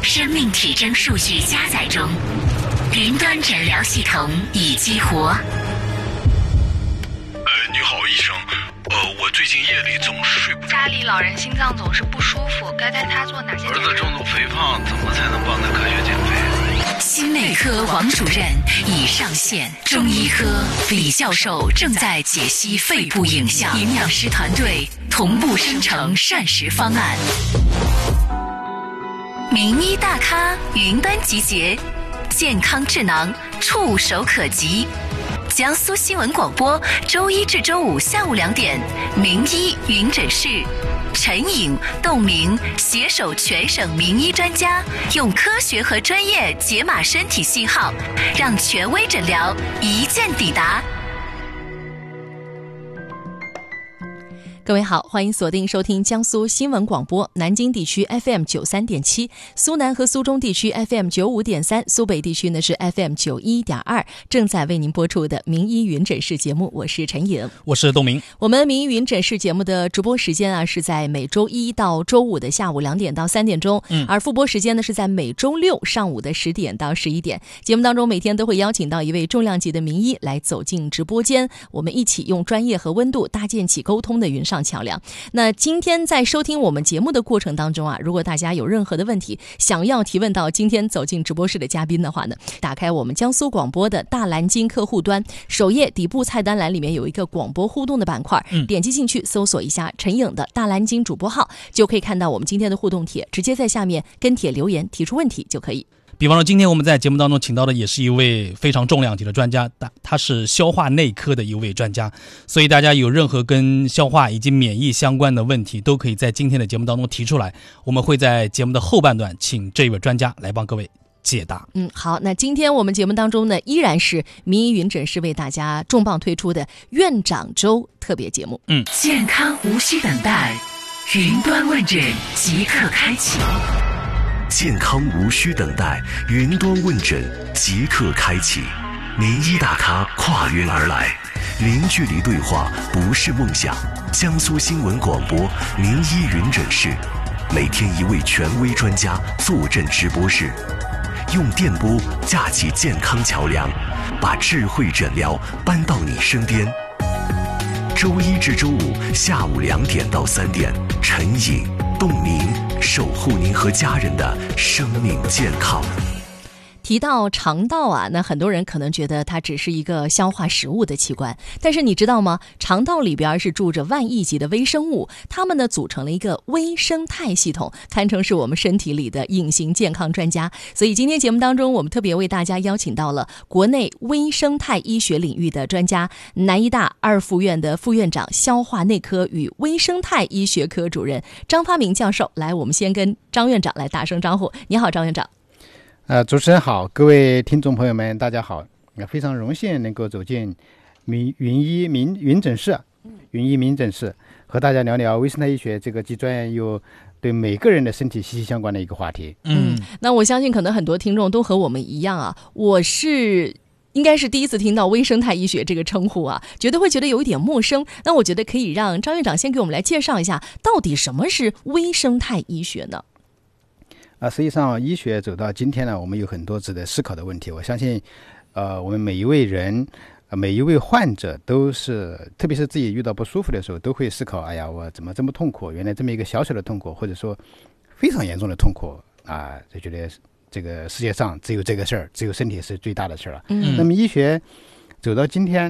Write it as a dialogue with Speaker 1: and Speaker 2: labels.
Speaker 1: 生命体征数据加载中，云端诊疗系统已激活。
Speaker 2: 你好，医生。我最近夜里总是睡不着。
Speaker 3: 家里老人心脏总是不舒服，该带他做哪些？
Speaker 2: 儿子重度肥胖，怎么才能帮他科学减肥？
Speaker 1: 心内科王主任已上线，中医科李教授正在解析肺部影像，营养师团队同步生成膳食方案。名医大咖云端集结，健康智囊触手可及。江苏新闻广播，周一至周五下午2点，名医云诊室，陈颖、窦明携手全省名医专家，用科学和专业解码身体信号，让权威诊疗一键抵达。
Speaker 4: 各位好，欢迎锁定收听江苏新闻广播，南京地区 FM 93.7，苏南和苏中地区 FM 95.3，苏北地区呢是 FM 91.2，正在为您播出的名医云诊室节目，我是陈颖，
Speaker 5: 我是窦明。
Speaker 4: 我们名医云诊室节目的直播时间啊是在每周一到周五的下午2点到3点钟，而复播时间呢是在每周六上午的10点到11点。节目当中每天都会邀请到一位重量级的名医来走进直播间，我们一起用专业和温度搭建起沟通的云上桥梁。那今天在收听我们节目的过程当中啊，如果大家有任何的问题想要提问到今天走进直播室的嘉宾的话呢，打开我们江苏广播的大蓝鲸客户端，首页底部菜单栏里面有一个广播互动的板块，点击进去搜索一下陈颖的大蓝鲸主播号，就可以看到我们今天的互动帖，直接在下面跟帖留言提出问题就可以。
Speaker 5: 比方说今天我们在节目当中请到的也是一位非常重量级的专家，他是消化内科的一位专家，所以大家有任何跟消化以及免疫相关的问题都可以在今天的节目当中提出来，我们会在节目的后半段请这位专家来帮各位解答。
Speaker 4: 好，那今天我们节目当中呢，依然是名医云诊室为大家重磅推出的院长周特别节目。
Speaker 1: 健康无需等待，云端问诊即刻开启。
Speaker 6: 健康无需等待，云端问诊即刻开启。名医大咖跨云而来，零距离对话不是梦想。江苏新闻广播名医云诊室，每天一位权威专家坐镇直播室，用电波架起健康桥梁，把智慧诊疗搬到你身边。周一至周五下午2点到3点，陈颖、窦明守护您和家人的生命健康。
Speaker 4: 提到肠道啊，那很多人可能觉得它只是一个消化食物的器官，但是你知道吗？肠道里边是住着万亿级的微生物，它们呢组成了一个微生态系统，堪称是我们身体里的隐形健康专家。所以今天节目当中，我们特别为大家邀请到了国内微生态医学领域的专家，南医大2附院的副院长、消化内科与微生态医学科主任张发明教授。来，我们先跟张院长来打声招呼。你好，张院长。
Speaker 7: 主持人好，各位听众朋友们大家好，非常荣幸能够走进云诊室，云医民诊室，和大家聊聊微生态医学这个既专业又对每个人的身体息息相关的一个话题。
Speaker 4: 那我相信可能很多听众都和我们一样啊，我应该是第一次听到微生态医学这个称呼啊，会觉得有一点陌生。那我觉得可以让张院长先给我们来介绍一下，到底什么是微生态医学呢？
Speaker 7: 实际上医学走到今天呢，我们有很多值得思考的问题。我相信我们每一位人每一位患者都是，特别是自己遇到不舒服的时候，都会思考，哎呀，我怎么这么痛苦，原来这么一个小小的痛苦，或者说非常严重的痛苦啊，就觉得这个世界上只有这个事儿，只有身体是最大的事儿了。那么医学走到今天